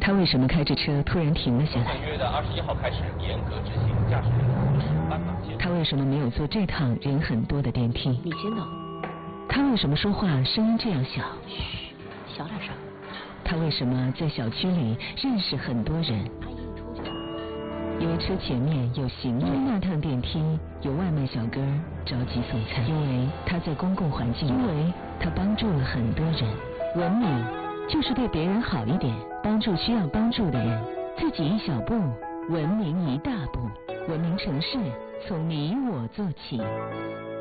他为什么开着车突然停了下来？ 本月的21号开始严格执行驾驶人的斑马线。 他为什么没有坐这趟人很多的电梯？ 你先走。 他为什么说话声音这样小？ 嘘，小点声。 他为什么在小区里认识很多人？ 阿姨，你出去。 因为车前面有行人，因为那趟电梯有外卖小哥着急送餐，因为他在公共环境，因为他帮助了很多人。文明就是对别人好一点，帮助需要帮助的人，自己一小步，文明一大步。文明城市从你我做起。